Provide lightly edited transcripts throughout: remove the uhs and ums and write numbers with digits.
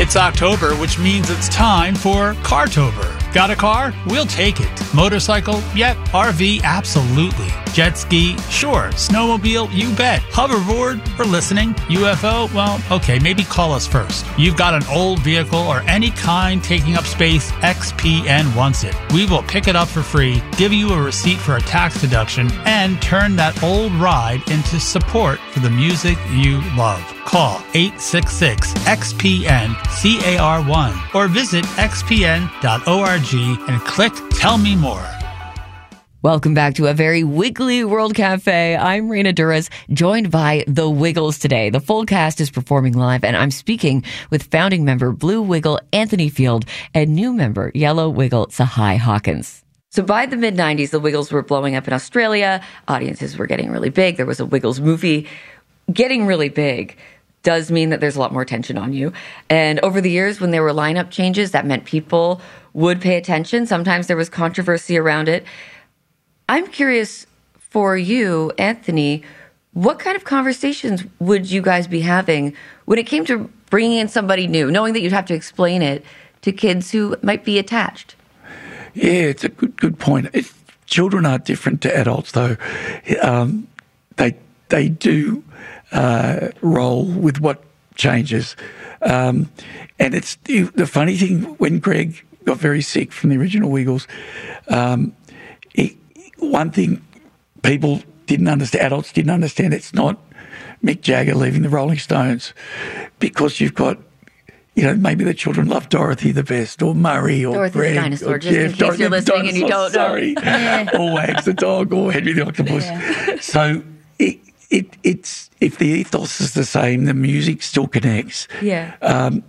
It's October, which means it's time for Cartober. Got a car? We'll take it. Motorcycle? Yep. RV? Absolutely. Jet ski? Sure. Snowmobile? You bet. Hoverboard? We're listening. UFO? Well, okay, maybe call us first. You've got an old vehicle or any kind taking up space, XPN wants it. We will pick it up for free, give you a receipt for a tax deduction, and turn that old ride into support for the music you love. Call 866-XPN-CAR1 or visit xpn.org and click Tell Me More. Welcome back to a very wiggly World Cafe. I'm Rena Duras, joined by The Wiggles today. The full cast is performing live, and I'm speaking with founding member Blue Wiggle Anthony Field and new member Yellow Wiggle Sahai Hawkins. So by the mid-90s, the Wiggles were blowing up in Australia. Audiences were getting really big. There was a Wiggles movie. Getting really big does mean that there's a lot more attention on you. And over the years, when there were lineup changes, that meant people would pay attention. Sometimes there was controversy around it. I'm curious for you, Anthony, what kind of conversations would you guys be having when it came to bringing in somebody new, knowing that you'd have to explain it to kids who might be attached? Yeah, it's a good point. Children are different to adults, though. They do roll with what changes. And it's the funny thing, when Greg got very sick from the original Wiggles, one thing people didn't understand, adults didn't understand, it's not Mick Jagger leaving the Rolling Stones, because you've got, maybe the children love Dorothy the best, or Murray, or Dorothy Greg, the dinosaur, or just Jeff, in case you're listening and you don't know. Sorry. Or Wags the dog, or Henry the octopus. Yeah. So it's if the ethos is the same, the music still connects. Yeah. And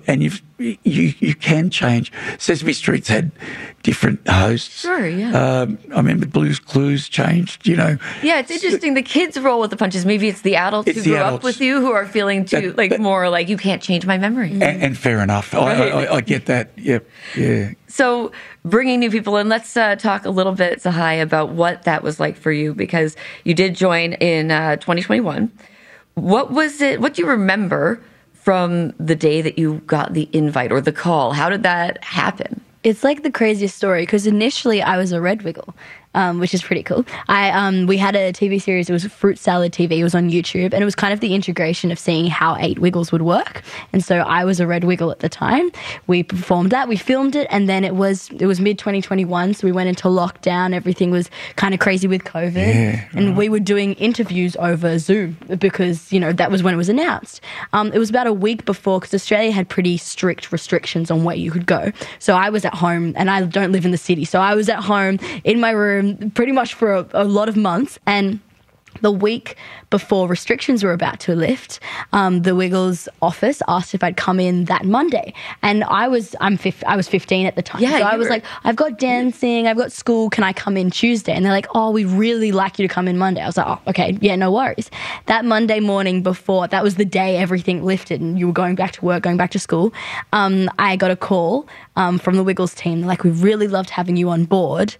you can change. Sesame Street's had different hosts. Sure, yeah. I remember Blue's Clues changed, Yeah, it's interesting. The kids roll with the punches. Maybe it's the adults who grew up with you who are feeling more like, you can't change my memory. And fair enough. Right. I get that. Yep. Yeah. So bringing new people in, let's talk a little bit, Sahai, about what that was like for you, because you did join in 2021. What was it? What do you remember from the day that you got the invite or the call? How did that happen? It's like the craziest story, because initially I was a Red Wiggle, which is pretty cool. We had a TV series, it was Fruit Salad TV, it was on YouTube, and it was kind of the integration of seeing how 8 Wiggles would work. And so I was a Red Wiggle at the time. We performed that, we filmed it, and then it was mid-2021, so we went into lockdown. Everything was kind of crazy with COVID. Yeah, and we were doing interviews over Zoom because, that was when it was announced. It was about a week before, because Australia had pretty strict restrictions on where you could go. So I was at home, and I don't live in the city, so I was at home in my room pretty much for a lot of months. And the week before restrictions were about to lift, the Wiggles office asked if I'd come in that Monday, and I was 15 at the time. Yeah, so I was like, I've got dancing, I've got school, can I come in Tuesday? And they're like, oh, we really like you to come in Monday. I was like, oh, okay, yeah, no worries. That Monday morning before, that was the day everything lifted and you were going back to work, going back to school, I got a call from the Wiggles team. They're like, we really loved having you on board.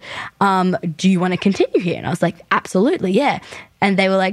Do you want to continue here? And I was like, absolutely, yeah. And they were like,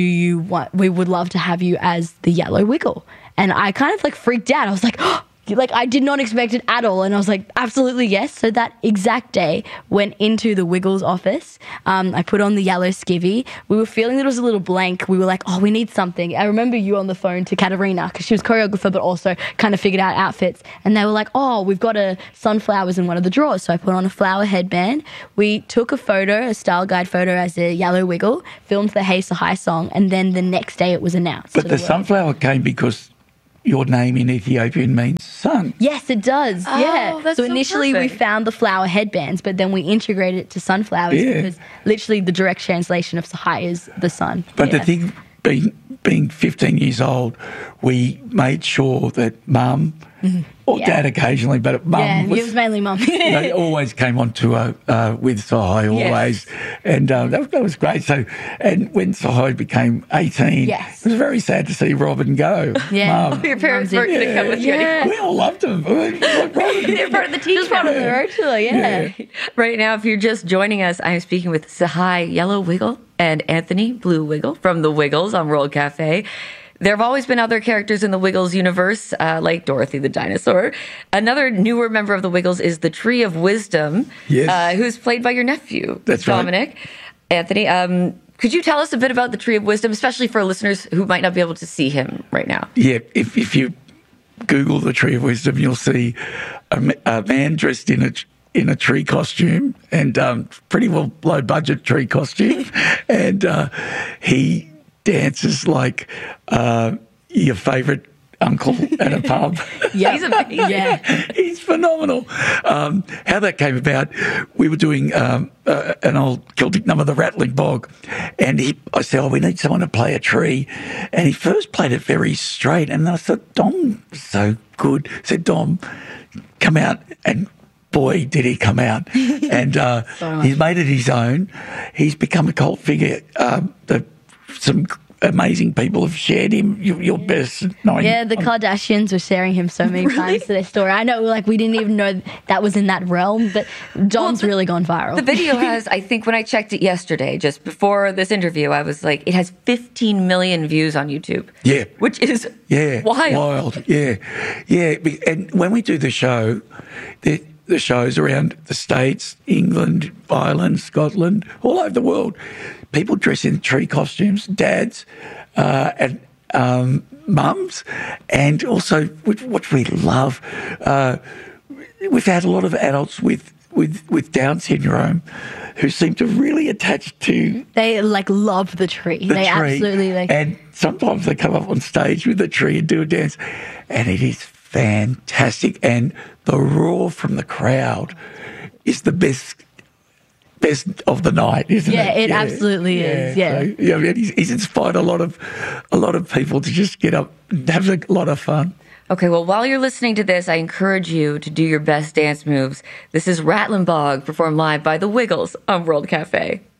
we would love to have you as the Yellow Wiggle. And I kind of freaked out. I was like, oh, I did not expect it at all. And I was like, absolutely yes. So that exact day, went into the Wiggles office. I put on the yellow skivvy. We were feeling that it was a little blank. We were like, oh, we need something. I remember you on the phone to Katarina, because she was choreographer, but also kind of figured out outfits. And they were like, oh, we've got sunflowers in one of the drawers. So I put on a flower headband. We took a photo, a style guide photo as a Yellow Wiggle, filmed the Hey Sahai song, and then the next day it was announced. But the sunflower came because your name in Ethiopian means sun. Yes, it does. Oh, yeah. That's so initially we found the flower headbands, but then we integrated it to sunflowers because literally the direct translation of Sahai is the sun. But the thing, being 15 years old, we made sure that Mum, or Dad occasionally, but Mum it was mainly Mum. Always came on tour with Sahai, always. And that was great. So, and when Sahai became 18, it was very sad to see Robin go. Yeah. Mum. Your parents weren't going to come with you anymore. We all loved him. They're part of the team. Just part of the actually, Right now, if you're just joining us, I'm speaking with Sahai Yellow Wiggle and Anthony Blue Wiggle from The Wiggles on World Cafe. There have always been other characters in the Wiggles universe, like Dorothy the dinosaur. Another newer member of the Wiggles is the Tree of Wisdom, Yes. who's played by your nephew, That's right. Dominic. Anthony, could you tell us a bit about the Tree of Wisdom, especially for listeners who might not be able to see him right now? Yeah, if you Google the Tree of Wisdom, you'll see a man dressed in a tree costume, and pretty well low budget tree costume, and he dances like your favourite uncle at a pub. Yeah. He's amazing. Yeah. He's phenomenal. How that came about, we were doing an old Celtic number, The Rattling Bog, and I said, we need someone to play a tree. And he first played it very straight, and I thought, Dom was so good. I said, Dom, come out, and boy, did he come out. And he's made it his own. He's become a cult figure. Some amazing people have shared him. You're best knowing. Yeah, the Kardashians were sharing him so many times to their story. I know, like, we didn't even know that was in that realm, but Dom's really gone viral. The video has, I think when I checked it yesterday, just before this interview, I was like, it has 15 million views on YouTube. Yeah. Which is wild. Yeah. And when we do the show, the shows around the States, England, Ireland, Scotland, all over the world, people dress in tree costumes, dads and mums, and also, which we love, we've had a lot of adults with Down syndrome who seem to really attach to They love the tree. They absolutely and sometimes they come up on stage with the tree and do a dance, and it is fantastic. And the roar from the crowd is the best of the night, isn't it? Yeah, it absolutely is. Yeah. So, he's inspired a lot of people to just get up and have a lot of fun. Okay, well, while you're listening to this, I encourage you to do your best dance moves. This is Rattlin' Bog, performed live by the Wiggles on World Cafe.